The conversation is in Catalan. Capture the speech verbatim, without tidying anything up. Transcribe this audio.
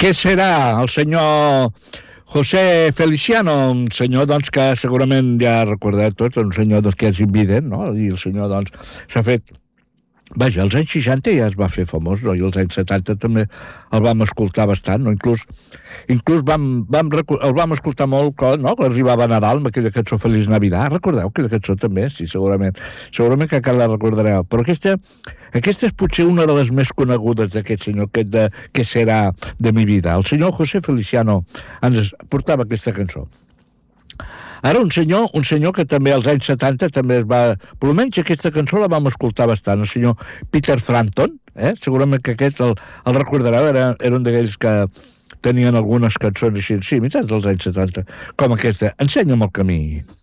Què serà el senyor José Feliciano? Un senyor, doncs, que segurament ja recordeu tots, un senyor doncs, que és invident, no? I el senyor, doncs, s'ha fet... Vaja, als anys seixanta ja es va fer famós, no? I als anys setanta també el vam escoltar bastant, no? Inclús, inclús vam, vam, el vam escoltar molt, no? Quan arribava Nadal amb aquella cançó Feliç Navidad. Recordeu aquella cançó també? Sí, segurament. Segurament que encara la recordareu. Però aquesta, aquesta és potser una de les més conegudes d'aquest senyor, aquest de Què serà de mi vida. El senyor José Feliciano ens portava aquesta cançó. Ara un senyor, un senyor que també als anys setanta també es va... Per almenys aquesta cançó la vam escoltar bastant, el senyor Peter Frampton, eh? Segurament que aquest el, el recordareu, era, era un d'aquells que tenien algunes cançons així, sí, mitjans dels anys setanta, com aquesta, Ensenya'm el camí.